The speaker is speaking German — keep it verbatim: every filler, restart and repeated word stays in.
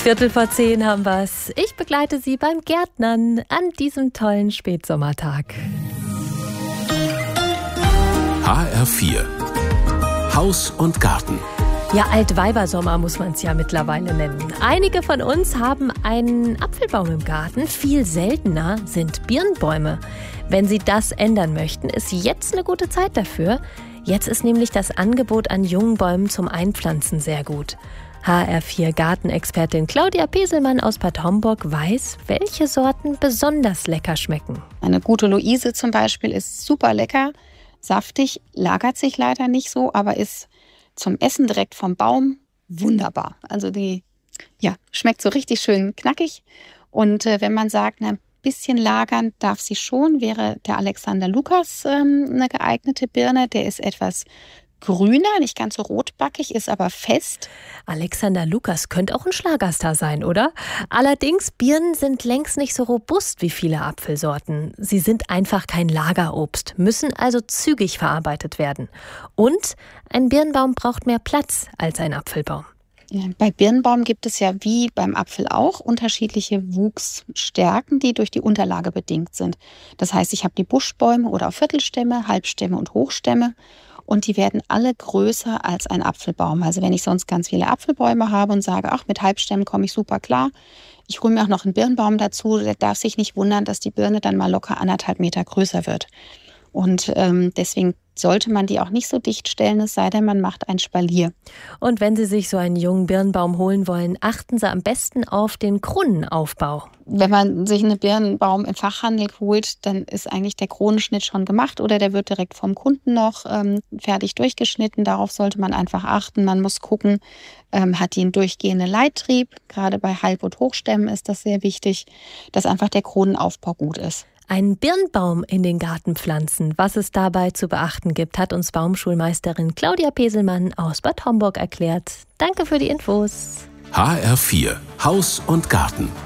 Viertel vor zehn haben wir's. Ich begleite Sie beim Gärtnern an diesem tollen Spätsommertag. H R vier Haus und Garten. Ja, Altweibersommer muss man es ja mittlerweile nennen. Einige von uns haben einen Apfelbaum im Garten. Viel seltener sind Birnbäume. Wenn Sie das ändern möchten, ist jetzt eine gute Zeit dafür. Jetzt ist nämlich das Angebot an jungen Bäumen zum Einpflanzen sehr gut. H R vier Gartenexpertin Claudia Peselmann aus Bad Homburg weiß, welche Sorten besonders lecker schmecken. Eine gute Luise zum Beispiel ist super lecker, saftig, lagert sich leider nicht so, aber ist zum Essen direkt vom Baum wunderbar. Also die ja, schmeckt so richtig schön knackig. Und äh, wenn man sagt, na, ein bisschen lagern darf sie schon, wäre der Alexander Lukas ähm, eine geeignete Birne. Der ist etwas grüner, nicht ganz so rotbackig, ist aber fest. Alexander Lukas könnte auch ein Schlagerstar sein, oder? Allerdings, Birnen sind längst nicht so robust wie viele Apfelsorten. Sie sind einfach kein Lagerobst, müssen also zügig verarbeitet werden. Und ein Birnbaum braucht mehr Platz als ein Apfelbaum. Ja, bei Birnbaum gibt es ja wie beim Apfel auch unterschiedliche Wuchsstärken, die durch die Unterlage bedingt sind. Das heißt, ich habe die Buschbäume oder auch Viertelstämme, Halbstämme und Hochstämme. Und die werden alle größer als ein Apfelbaum. Also wenn ich sonst ganz viele Apfelbäume habe und sage, ach, mit Halbstämmen komme ich super klar, ich hole mir auch noch einen Birnbaum dazu, der darf sich nicht wundern, dass die Birne dann mal locker anderthalb Meter größer wird. Und ähm, deswegen sollte man die auch nicht so dicht stellen, es sei denn, man macht ein Spalier. Und wenn Sie sich so einen jungen Birnbaum holen wollen, achten Sie am besten auf den Kronenaufbau. Wenn man sich einen Birnbaum im Fachhandel holt, dann ist eigentlich der Kronenschnitt schon gemacht oder der wird direkt vom Kunden noch ähm, fertig durchgeschnitten. Darauf sollte man einfach achten. Man muss gucken, ähm, hat die einen durchgehenden Leittrieb. Gerade bei Halb- und Hochstämmen ist das sehr wichtig, dass einfach der Kronenaufbau gut ist. Einen Birnbaum in den Garten pflanzen. Was es dabei zu beachten gibt, hat uns Baumschulmeisterin Claudia Peselmann aus Bad Homburg erklärt. Danke für die Infos. H R vier Haus und Garten.